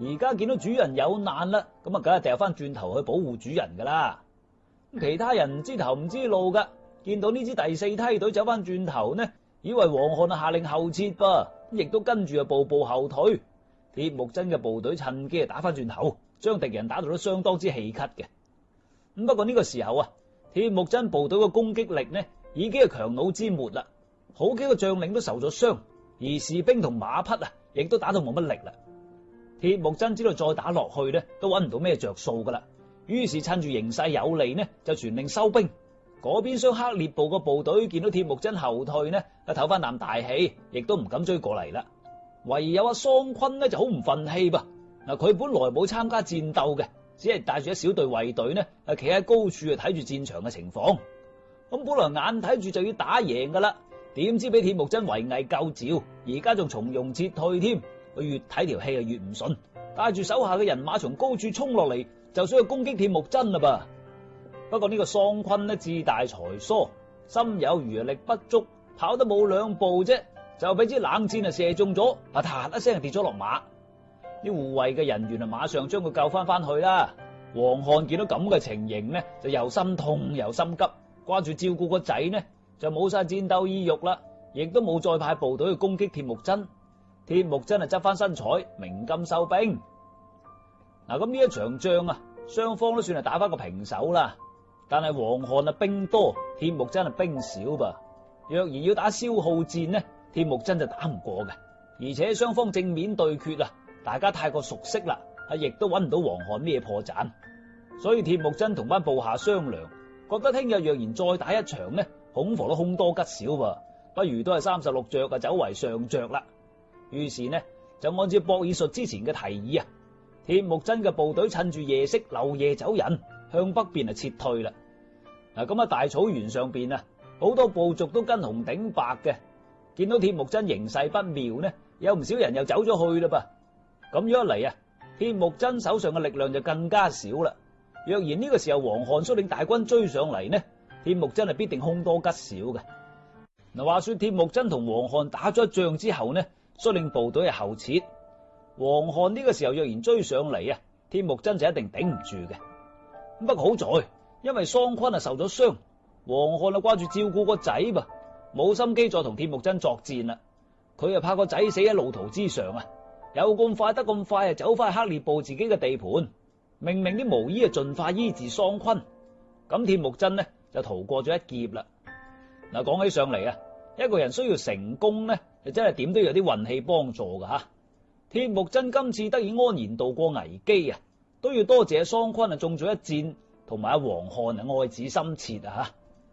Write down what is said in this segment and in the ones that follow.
而家見到主人有難啦，咁啊梗係掉翻轉頭去保護主人噶啦。其他人唔知頭唔知路噶，見到呢支第四梯隊走翻轉頭呢，以為黃漢下令後撤噃，亦都跟住步步後退。鐵木真嘅部隊趁機打翻轉頭，將敵人打到都相當之氣咳嘅。咁不過呢個時候啊，鐵木真部隊嘅攻擊力呢已經係強弩之末啦，好幾個將領都受咗傷，而士兵同馬匹啊亦都打到冇乜力啦。鐵木真知道再打落去呢都搵唔到咩着數噶啦，於是趁住形勢有利呢就傳令收兵。嗰邊廂黑烈部個部隊見到鐵木真後退呢，唞翻啖大氣，亦都唔敢追過嚟啦。唯有阿桑坤呢就好唔忿氣噃。嗱，佢本來冇參加戰鬥嘅，只係帶住一小隊衛隊呢，企喺高處睇住戰場嘅情況。咁本來眼睇住就要打贏噶啦，點知俾鐵木真圍魏救趙，而家仲從容撤退添。佢越睇條氣越唔順，帶住手下嘅人馬從高處衝落嚟，就想去攻擊鐵木真啦噃。不過呢個桑坤呢志大才疏，心有餘力不足，跑得冇2步啫，就俾支冷箭射中咗，嗒一聲跌咗落馬。啲護衛嘅人員馬上將佢救翻去啦。黃漢見到咁嘅情形呢，就又心痛又心急，掛住照顧個仔呢，就冇晒戰鬥意欲啦，亦都冇再派部隊去攻擊鐵木真。鐵木真執翻身彩，鳴金收兵。嗱，咁呢一場仗啊，雙方都算係打翻個平手啦。但係黃漢兵多，鐵木真兵少噃。若然要打消耗戰呢，鐵木真就打唔過嘅。而且雙方正面對決啊，大家太過熟悉啦，亦都揾唔到黃漢咩破綻。所以鐵木真同班部下商量，覺得聽日若然再打一場呢，恐防都凶多吉少噃，不如都係36着走為上着啦。於是呢，就按照博爾術之前嘅提議啊，鐵木真嘅部隊趁住夜色漏夜走人，向北邊撤退啦。嗱，咁大草原上邊啊，好多部族都跟紅頂白嘅，見到鐵木真形勢不妙呢，有唔少人又走咗去啦噃。咁樣一嚟啊，鐵木真手上嘅力量就更加少啦。若然呢個時候黃漢率領大軍追上嚟呢，鐵木真必定凶多吉少嘅。嗱，話說鐵木真同黃漢打咗一仗之後呢，率領部隊後撤。黃漢呢個時候若然追上嚟啊，鐵木真就一定頂唔住嘅。不過好在，因為桑坤受咗傷，黃漢掛住照顧個仔噃，冇心機再同鐵木真作戰啦。佢怕個仔死喺路途之上啊，有咁快得咁快走翻黑烈部自己嘅地盤，命令啲巫醫盡快醫治桑坤。咁鐵木真呢就逃過咗一劫啦。嗱，講起上嚟啊，一個人需要成功呢，就真係點都有啲運氣幫助噶吓。鐵木真今次得以安然度過危機啊，都要多謝桑坤中咗一箭，同埋阿黃漢愛子心切啊。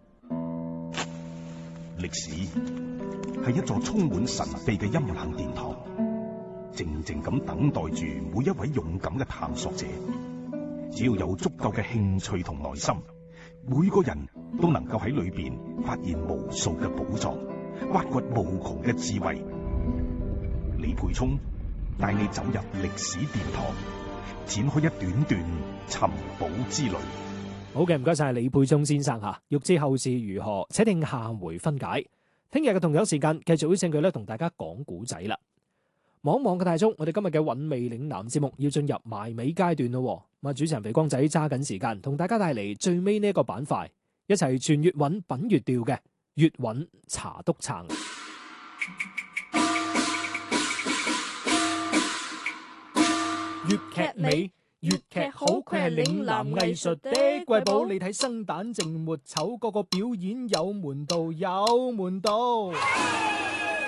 歷史係一座充滿神秘嘅陰冷殿堂，靜靜咁等待住每一位勇敢嘅探索者。只要有足夠嘅興趣同耐心，每個人都能夠喺裏邊發現無數嘅寶藏，挖掘無窮嘅智慧。李培聰帶你走入歷史殿堂，展開一段段尋寶之旅。 好嘅，唔該晒李沛聰先生吓，欲知後事如何，且聽下回分解。聽日嘅同樣時間，繼續會請佢咧同大家講古仔啦。望嘅大鐘，我哋今日嘅韻味嶺南節目要進入埋尾階段咯。咁主持人肥光仔揸緊時間，同大家帶嚟最尾呢一個板塊，一齊傳粵韻品粵調嘅粵韻茶篤撐。粵劇美，粵劇好，佢係嶺南藝術的瑰寶。你睇生旦淨末丑，個個表演有門道，有門道。